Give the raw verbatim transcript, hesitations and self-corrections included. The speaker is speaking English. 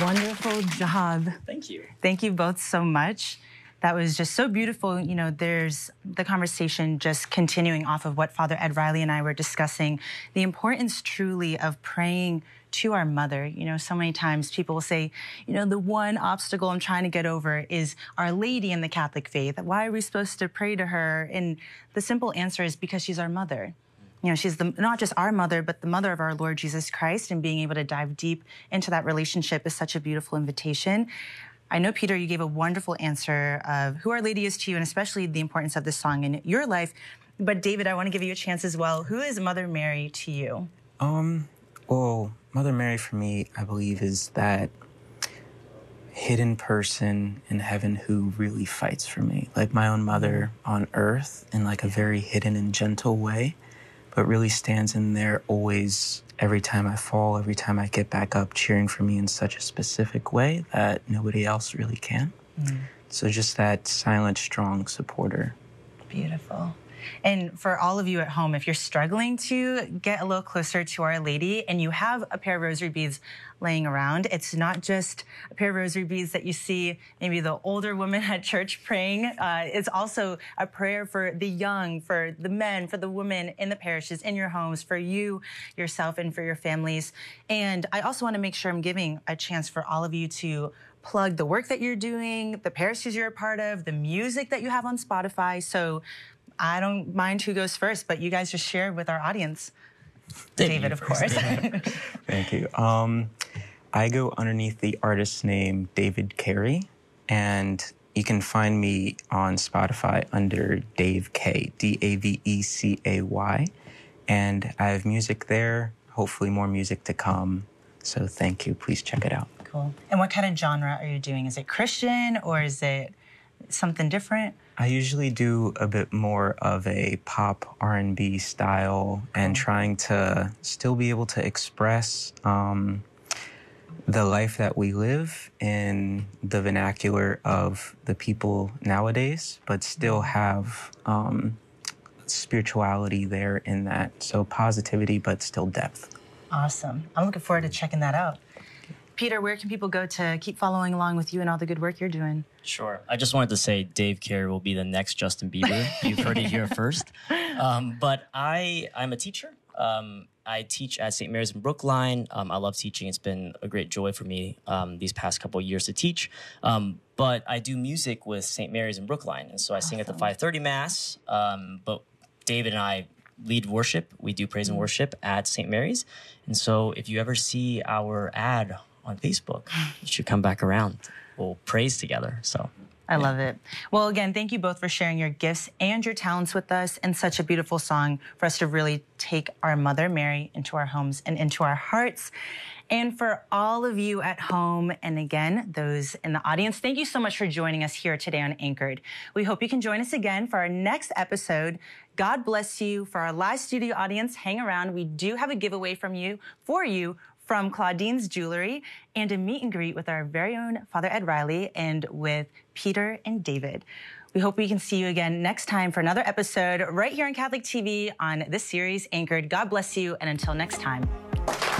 Wonderful job. Thank you. Thank you both so much. That was just so beautiful. You know, there's the conversation just continuing off of what Father Ed Riley and I were discussing, the importance truly of praying to our mother. You know, so many times people will say, you know, the one obstacle I'm trying to get over is Our Lady in the Catholic faith. Why are we supposed to pray to her? And the simple answer is because she's our mother. You know, she's the, not just our mother, but the mother of our Lord Jesus Christ, and being able to dive deep into that relationship is such a beautiful invitation. I know, Peter, you gave a wonderful answer of who Our Lady is to you, and especially the importance of this song in your life. But David, I want to give you a chance as well. Who is Mother Mary to you? Um, well, Mother Mary for me, I believe, is that hidden person in heaven who really fights for me. Like my own mother on earth in like a very hidden and gentle way, but really stands in there always, every time I fall, every time I get back up, cheering for me in such a specific way that nobody else really can. Mm. So just that silent, strong supporter. Beautiful. And for all of you at home, if you're struggling to get a little closer to Our Lady and you have a pair of rosary beads laying around, it's not just a pair of rosary beads that you see maybe the older women at church praying. Uh, it's also a prayer for the young, for the men, for the women in the parishes, in your homes, for you, yourself, and for your families. And I also want to make sure I'm giving a chance for all of you to plug the work that you're doing, the parishes you're a part of, the music that you have on Spotify. So I don't mind who goes first, but you guys just share with our audience. David, David of course. Thank you. Um, I go underneath the artist name David Carey, and you can find me on Spotify under Dave K, D A V E C A Y. And I have music there, hopefully more music to come. So thank you. Please check it out. Cool. And what kind of genre are you doing? Is it Christian or is it something different? I usually do a bit more of a pop R and B style, and trying to still be able to express um, the life that we live in the vernacular of the people nowadays, but still have um, spirituality there in that. So positivity, but still depth. Awesome. I'm looking forward to checking that out. Peter, where can people go to keep following along with you and all the good work you're doing? Sure. I just wanted to say Dave Carey will be the next Justin Bieber. You've heard it here first. Um, but I, I'm a teacher. Um, I teach at Saint Mary's in Brookline. Um, I love teaching. It's been a great joy for me um, these past couple of years to teach. Um, but I do music with Saint Mary's in Brookline. And so I sing awesome. At the five thirty Mass. Um, but David and I lead worship. We do praise and worship at Saint Mary's. And so if you ever see our ad on Facebook, you should come back around. We'll praise together. So I love it. Well, again, thank you both for sharing your gifts and your talents with us, and such a beautiful song for us to really take our Mother Mary into our homes and into our hearts. And for all of you at home, and again, those in the audience, thank you so much for joining us here today on Anchored. We hope you can join us again for our next episode. God bless you. For our live studio audience, hang around. We do have a giveaway from you, for you, from Claudine's Jewelry, and a meet and greet with our very own Father Ed Riley and with Peter and David. We hope we can see you again next time for another episode right here on Catholic T V on this series, Anchored. God bless you, and until next time.